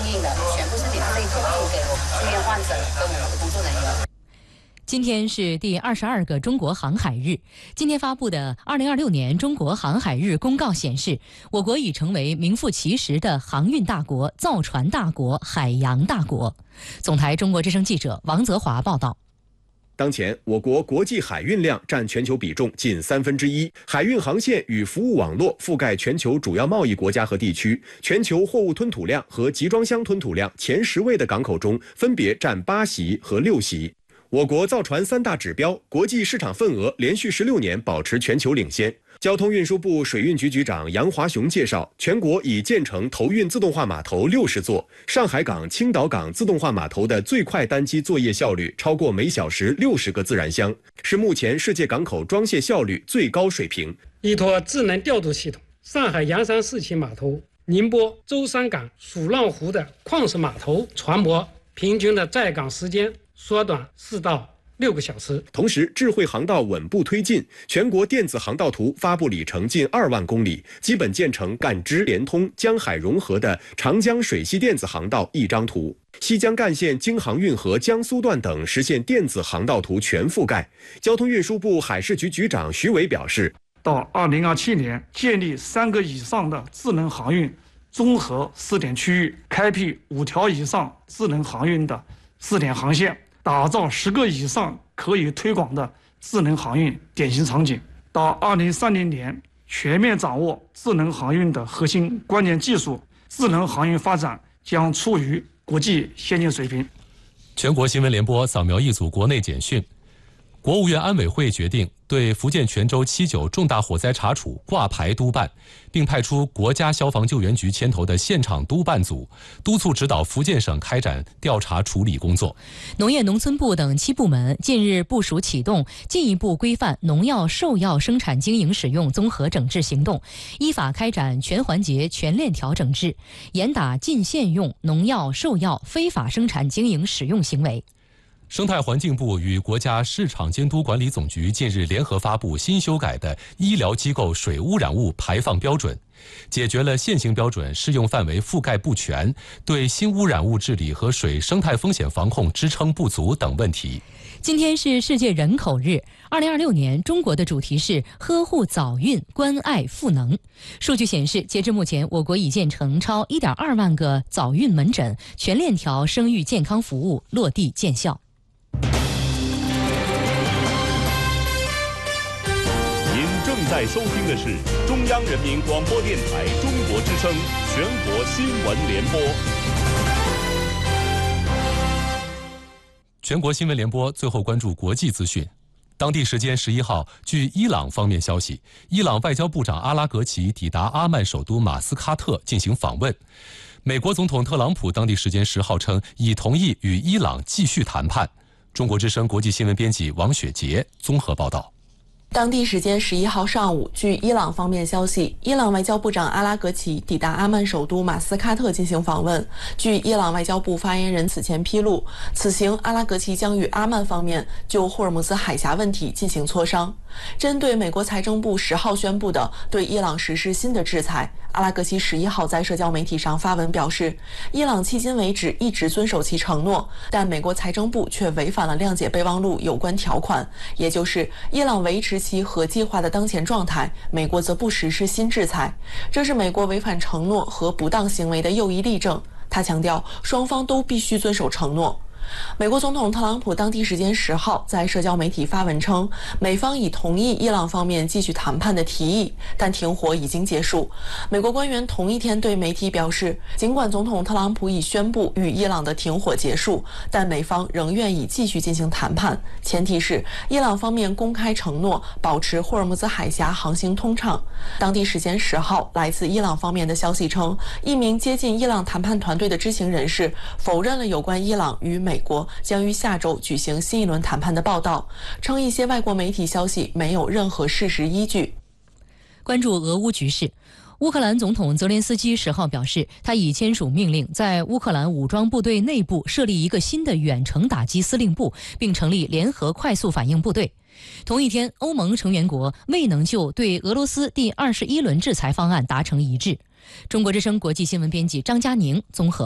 应的，全部是免费救助给我们住院患者跟我们的工作人员。 今天是第22个中国航海日。今天发布的2026年中国航海日公告显示，我国已成为名副其实的航运大国、造船大国、海洋大国。总台中国之声记者王泽华报道。 当前，我国国际海运量占全球比重近1/3，海运航线与服务网络覆盖全球主要贸易国家和地区，全球货物吞吐量和集装箱吞吐量前10位的港口中，分别占8席和6席。我国造船3大指标，国际市场份额连续16年保持全球领先。交通运输部水运局局长杨华雄介绍，全国已建成投运自动化码头60座，上海港、青岛港自动化码头的最快单机作业效率超过每小时60个自然箱，是目前世界港口装卸效率最高水平。 依托智能调度系统，上海洋山四期码头、宁波舟山港、蜀浪湖的矿石码头船舶平均的在港时间缩短4到6个小时。 同时，智慧航道稳步推进，全国电子航道图发布里程近2万公里，基本建成赣支联通、江海融合的长江水系电子航道一张图。西江干线京杭运河江苏段等实现电子航道图全覆盖。交通运输部海事局局长徐伟表示， 到2027年建立3个以上的智能航运综合试点区域，开辟5条以上智能航运的试点航线，打造10个以上可以推广的智能航运典型场景。到2030年，全面掌握智能航运的核心关键技术，智能航运发展将处于国际先进水平。 全国新闻联播扫描一组国内简讯。国务院安委会决定对福建泉州7·9重大火灾查处挂牌督办，并派出国家消防救援局牵头的现场督办组，督促指导福建省开展调查处理工作。 农业农村部等7部门近日部署启动进一步规范农药、兽药生产经营使用综合整治行动，依法开展全环节全链条整治，严打禁限用农药、兽药非法生产经营使用行为。 生态环境部与国家市场监督管理总局近日联合发布新修改的医疗机构水污染物排放标准，解决了现行标准适用范围覆盖不全、对新污染物治理和水生态风险防控支撑不足等问题。 今天是世界人口日，2026年中国的主题是呵护早孕，关爱赋能。数据显示，截至目前，我国已建成超1.2万个早孕门诊，全链条生育健康服务落地见效。 正在收听的是中央人民广播电台中国之声全国新闻联播。 全国新闻联播最后关注国际资讯。当地时间11号，据伊朗方面消息，伊朗外交部长阿拉格齐抵达阿曼首都马斯喀特进行访问。美国总统特朗普当地时间10号称，已同意与伊朗继续谈判。中国之声国际新闻编辑王雪杰综合报道。 当地时间11号上午，据伊朗方面消息，伊朗外交部长阿拉格齐抵达阿曼首都马斯喀特进行访问。据伊朗外交部发言人此前披露，此行阿拉格齐将与阿曼方面就霍尔木兹海峡问题进行磋商。针对美国财政部10号宣布的对伊朗实施新的制裁，阿拉格齐11号在社交媒体上发文表示，伊朗迄今为止一直遵守其承诺，但美国财政部却违反了谅解备忘录有关条款，也就是伊朗维持其核计划的当前状态，美国则不实施新制裁，这是美国违反承诺和不当行为的又一例证。他强调，双方都必须遵守承诺。美国总统特朗普当地时间10号在社交媒体发文称，美方已同意伊朗方面继续谈判的提议，但停火已经结束。美国官员同一天对媒体表示，尽管总统特朗普已宣布与伊朗的停火结束，但美方仍愿意继续进行谈判，前提是伊朗方面公开承诺保持霍尔木兹海峡航行通畅。当地时间10号，来自伊朗方面的消息称，一名接近伊朗谈判团队的知情人士否认了有关伊朗与美国将于下周举行新一轮谈判的报道，称一些外国媒体消息没有任何事实依据。 关注俄乌局势，乌克兰总统泽连斯基10号表示，他已签署命令，在乌克兰武装部队内部设立一个新的远程打击司令部，并成立联合快速反应部队。同一天，欧盟成员国未能就对俄罗斯第21轮制裁方案达成一致。中国之声国际新闻编辑张佳宁综合